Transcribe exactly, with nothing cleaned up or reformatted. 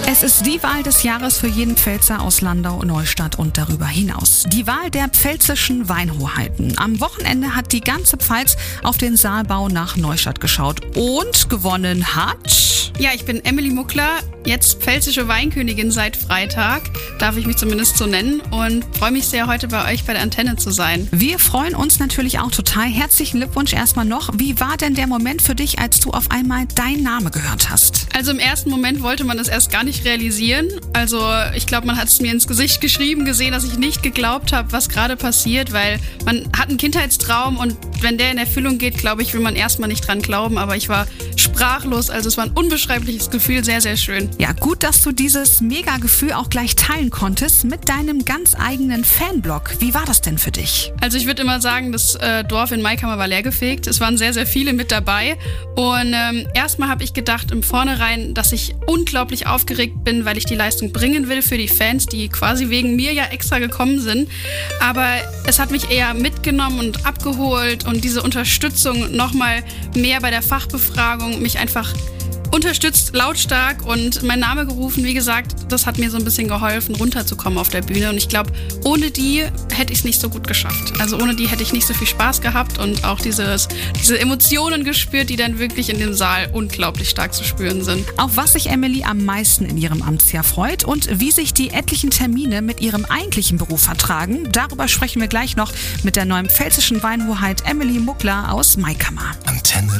Es ist die Wahl des Jahres für jeden Pfälzer aus Landau, Neustadt und darüber hinaus. Die Wahl der pfälzischen Weinhoheiten. Am Wochenende hat die ganze Pfalz auf den Saalbau nach Neustadt geschaut und gewonnen hat... Ja, ich bin Emily Muckler, jetzt pfälzische Weinkönigin seit Freitag, darf ich mich zumindest so nennen, und freue mich sehr, heute bei euch bei der Antenne zu sein. Wir freuen uns natürlich auch total. Herzlichen Glückwunsch erstmal noch. Wie war denn der Moment für dich, als du auf einmal deinen Namen gehört hast? Also im ersten Moment wollte man das erst gar nicht realisieren. Also ich glaube, man hat es mir ins Gesicht geschrieben, gesehen, dass ich nicht geglaubt habe, was gerade passiert, weil man hat einen Kindheitstraum und wenn der in Erfüllung geht, glaube ich, will man erstmal nicht dran glauben, aber ich war sprachlos, also es war ein unbeschreibliches Gefühl, sehr, sehr schön. Ja, gut, dass du dieses Mega-Gefühl auch gleich teilen konntest mit deinem ganz eigenen Fanblog. Wie war das denn für dich? Also ich würde immer sagen, das äh, Dorf in Maikammer war leergefegt. Es waren sehr, sehr viele mit dabei. Und ähm, erstmal habe ich gedacht im Vornherein, dass ich unglaublich aufgeregt bin, weil ich die Leistung bringen will für die Fans, die quasi wegen mir ja extra gekommen sind. Aber es hat mich eher mitgenommen und abgeholt und diese Unterstützung nochmal mehr bei der Fachbefragung mich einfach unterstützt, lautstark und mein Name gerufen. Wie gesagt, das hat mir so ein bisschen geholfen, runterzukommen auf der Bühne. Und ich glaube, ohne die hätte ich es nicht so gut geschafft. Also ohne die hätte ich nicht so viel Spaß gehabt und auch dieses, diese Emotionen gespürt, die dann wirklich in dem Saal unglaublich stark zu spüren sind. Auf was sich Emily am meisten in ihrem Amtsjahr freut und wie sich die etlichen Termine mit ihrem eigentlichen Beruf vertragen, darüber sprechen wir gleich noch mit der neuen pfälzischen Weinhoheit Emily Muckler aus Maikammer. Antenne